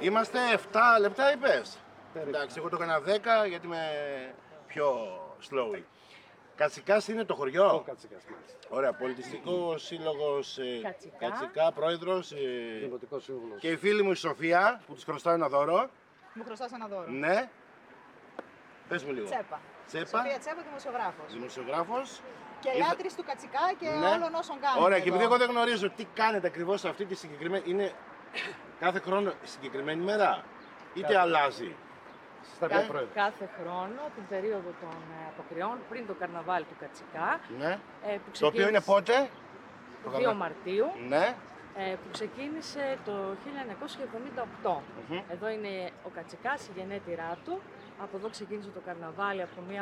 Είμαστε 7 λεπτά, είπες. Εντάξει, εγώ το έκανα 10 γιατί είμαι πιο slow. Κατσικάς είναι το χωριό. Ο Κατσικάς, μάλιστα. Ωραία, πολιτιστικό σύλλογος Κατσικά, πρόεδρος. Δημοτικό σύμβουλος. Και η φίλη μου η Σοφία που της χρωστάω ένα δώρο. Μου χρωστάς ένα δώρο. Ναι. Πες μου λίγο. Τσέπα. Τσέπα. Σοφία Τσέπα, δημοσιογράφος. Δημοσιογράφος. Και λάτρης του Κατσικά και Ναι. όλων όσων κάνουν. Ωραία, και επειδή εγώ δεν γνωρίζω τι κάνετε ακριβώς αυτή τη συγκεκριμένη. Είναι κάθε χρόνο συγκεκριμένη μέρα, είτε αλλάζει. Στα ποια πρόεδρο. Κάθε χρόνο, την περίοδο των αποκριών, πριν το καρναβάλι του Κατσικά, Ναι. που Το οποίο είναι πότε? το 2 Μαρτίου, Ναι. που ξεκίνησε το 1978. Εδώ είναι ο Κατσικάς, η γενέτειρά του. Από εδώ ξεκίνησε το καρναβάλι από μια